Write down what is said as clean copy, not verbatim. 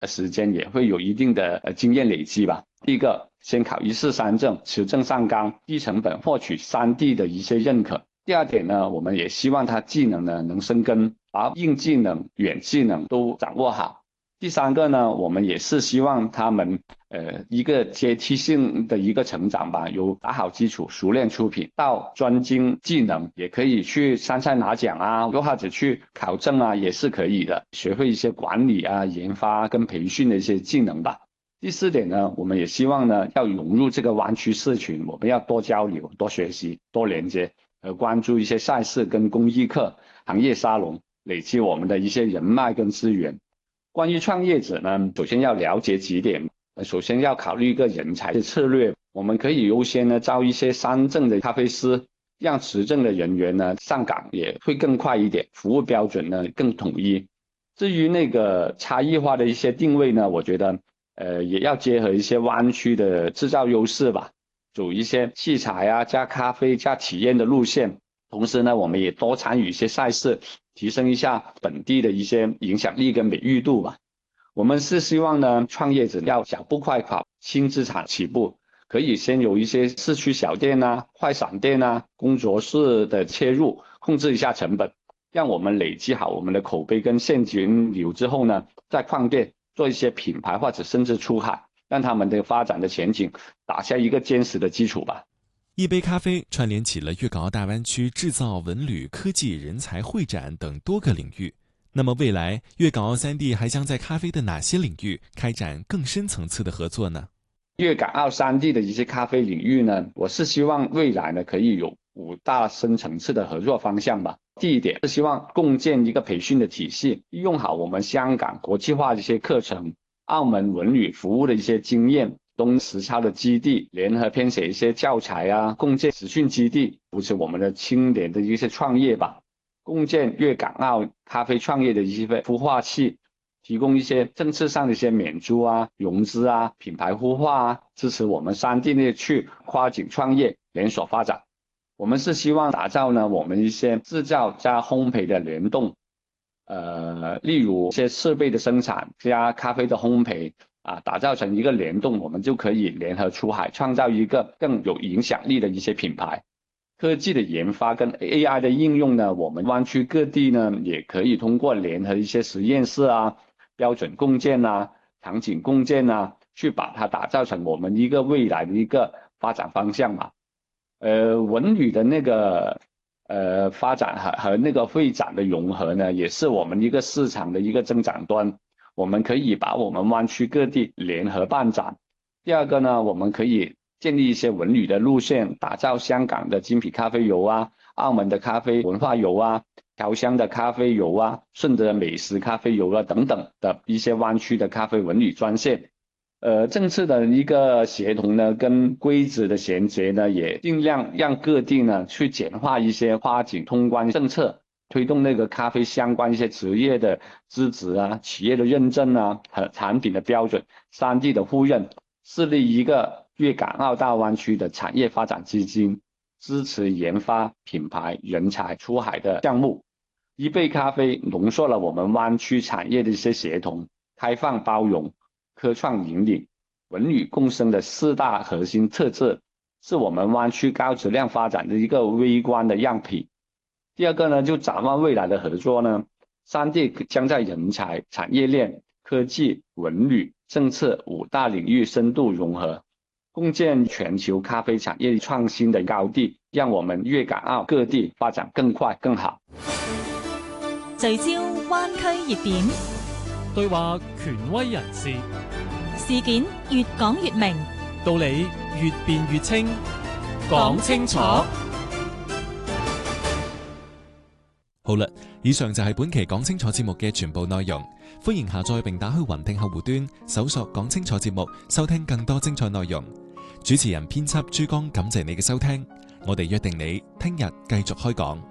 时间，也会有一定的经验累积吧。第一个，先考143证，持证上岗，低成本获取3D 的一些认可。第二点呢，我们也希望他技能呢能深耕，把硬技能、软技能都掌握好。第三个呢，我们也是希望他们一个阶梯性的一个成长吧，由打好基础、熟练出品到专精技能，也可以去参赛拿奖啊，又或者去考证啊，也是可以的，学会一些管理啊、研发跟培训的一些技能吧。第四点呢，我们也希望呢要融入这个湾区社群，我们要多交流、多学习、多连接，关注一些赛事跟公益课、行业沙龙，累积我们的一些人脉跟资源。关于创业者呢，首先要了解几点。首先要考虑一个人才的策略，我们可以优先呢招一些3证的咖啡师，让持证的人员呢上岗也会更快一点，服务标准呢更统一。至于那个差异化的一些定位呢，我觉得也要结合一些湾区的制造优势吧，走一些器材啊加咖啡加体验的路线。同时呢，我们也多参与一些赛事，提升一下本地的一些影响力跟美誉度吧。我们是希望呢，创业者要小步快跑，轻资产起步，可以先有一些市区小店啊、快闪店啊、工作室的切入，控制一下成本，让我们累积好我们的口碑跟现金流之后呢，再创店，做一些品牌或者甚至出海，让他们的发展的前景打下一个坚实的基础吧。 一杯咖啡串联起了粤港澳大湾区制造、文旅、科技、人才会展等多个领域。那么未来粤港澳3地还将在咖啡的哪些领域开展更深层次的合作呢？ 粤港澳3地的一些咖啡领域呢，我是希望未来呢可以有5大深层次的合作方向吧。第一点是希望共建一个培训的体系，利用好我们香港国际化的一些课程、澳门文旅服务的一些经验、东实操的基地，联合编写一些教材啊，共建实训基地，扶持我们的青年的一些创业吧。共建粤港澳咖啡创业的一些孵化器，提供一些政策上的一些免租啊、融资啊、品牌孵化啊，支持我们3地内去跨境创业、连锁发展。我们是希望打造呢我们一些制造加烘焙的联动，例如一些设备的生产加咖啡的烘焙啊，打造成一个联动，我们就可以联合出海，创造一个更有影响力的一些品牌。科技的研发跟 AI 的应用呢，我们湾区各地呢也可以通过联合一些实验室啊、标准共建啊、场景共建啊，去把它打造成我们一个未来的一个发展方向嘛。文旅的那个发展和那个会展的融合呢，也是我们一个市场的一个增长端。我们可以把我们湾区各地联合办展。第二个呢，我们可以建立一些文旅的路线，打造香港的精品咖啡游啊，澳门的咖啡文化游啊，侨乡的咖啡游啊，顺德美食咖啡游啊等等的一些湾区的咖啡文旅专线。政策的一个协同呢，跟规则的衔接呢，也尽量让各地呢去简化一些跨境通关政策，推动那个咖啡相关一些职业的资质啊、企业的认证啊和产品的标准，3地的互认，设立一个粤港澳大湾区的产业发展基金，支持研发、品牌、人才出海的项目。一杯咖啡浓缩了我们湾区产业的一些协同、开放包容、科创引领、文旅共生的4大核心特质，是我们湾区高质量发展的一个微观的样品。第二个呢，就展望未来的合作呢，3地将在人才、产业链、科技、文旅、政策5大领域深度融合，共建全球咖啡产业创新的高地，让我们粤港澳各地发展更快更好。 聚焦灣區熱點， 對話權威人士， 事件越講越明， 道理越辯越清，講清楚。 好啦，以上就係本期講清楚節目嘅全部內容。歡迎下載並打開雲聽客戶端，搜索講清楚節目，收聽更多精彩內容。主持人編輯朱剛，感謝你嘅收聽，我哋約定你聽日繼續開講。